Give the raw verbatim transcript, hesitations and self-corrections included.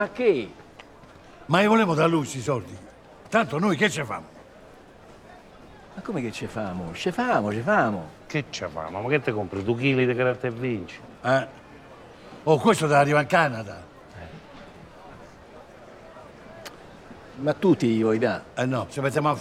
Ma che? Ma io volevo da lui sti soldi. Tanto noi che ce famo? Ma come che ce famo? Ce famo, ce famo. Che ce famo? Ma che te compri? Due chili di gratta e vinci? Eh? Oh, questo deve arrivare in Canada. Ma tutti gli vuoi dare? Eh no, se pensiamo a